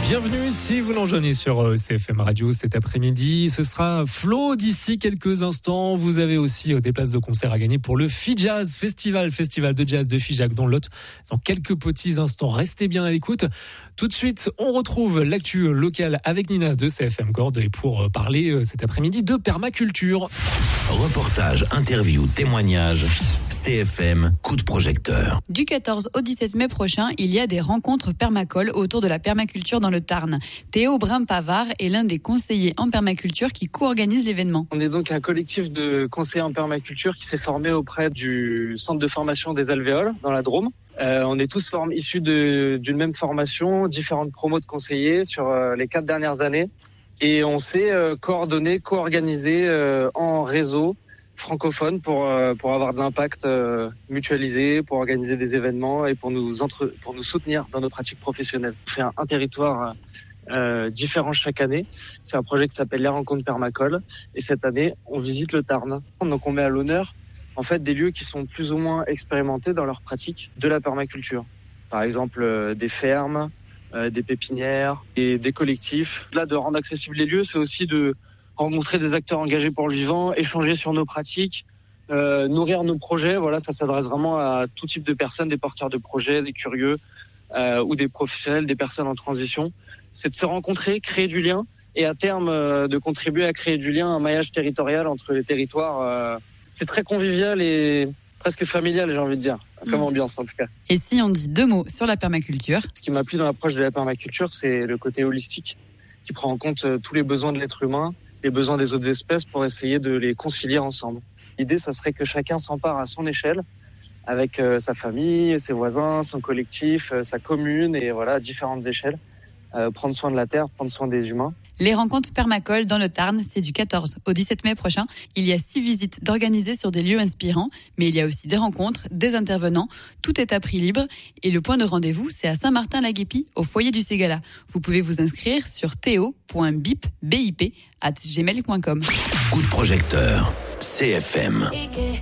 Bienvenue si vous nous rejoignez sur CFM Radio cet après-midi. Ce sera Flo d'ici quelques instants. Vous avez aussi des places de concert à gagner pour le Fijazz Festival de jazz de Figeac dans le Lot. Dans quelques petits instants, restez bien à l'écoute. Tout de suite, on retrouve l'actu locale avec Nina de CFM Corde et pour parler cet après-midi de permaculture. Reportage, interview, témoignage, CFM, coup de projecteur. Du 14 au 17 mai prochain, il y a des rencontres permacoles autour de la permaculture dans le Tarn. Théo Brun-Pavard est l'un des conseillers en permaculture qui co-organise l'événement. On est donc un collectif de conseillers en permaculture qui s'est formé auprès du centre de formation des Alvéoles dans la Drôme. On est tous issus d'une même formation, différentes promos de conseillers sur les 4 dernières années. Et on s'est coordonné, co-organisé en réseau francophone pour avoir de l'impact mutualisé, pour organiser des événements et pour nous soutenir dans nos pratiques professionnelles. On fait un territoire différent chaque année. C'est un projet qui s'appelle les rencontres permacoles. Et cette année, on visite le Tarn. Donc on met à l'honneur en fait des lieux qui sont plus ou moins expérimentés dans leur pratique de la permaculture. Par exemple des fermes, des pépinières et des collectifs. Là, de rendre accessibles les lieux, c'est aussi de rencontrer des acteurs engagés pour le vivant, échanger sur nos pratiques, nourrir nos projets. Voilà, ça s'adresse vraiment à tout type de personnes, des porteurs de projets, des curieux ou des professionnels, des personnes en transition. C'est de se rencontrer, créer du lien et à terme de contribuer à créer du lien, un maillage territorial entre les territoires. C'est très convivial et presque familial, j'ai envie de dire, comme ambiance en tout cas. Et si on dit 2 mots sur la permaculture ? Ce qui m'a plu dans l'approche de la permaculture, c'est le côté holistique qui prend en compte tous les besoins de l'être humain, les besoins des autres espèces pour essayer de les concilier ensemble. L'idée, ça serait que chacun s'empare à son échelle avec sa famille, ses voisins, son collectif, sa commune et voilà, à différentes échelles. Prendre soin de la terre, prendre soin des humains. Les rencontres permacoles dans le Tarn, c'est du 14 au 17 mai prochain. Il y a 6 visites d'organiser sur des lieux inspirants, mais il y a aussi des rencontres, des intervenants. Tout est à prix libre et le point de rendez-vous, c'est à Saint-Martin-la-Guépie, au foyer du Ségala. Vous pouvez vous inscrire sur theo.bip@gmail.com. Coup de projecteur, CFM.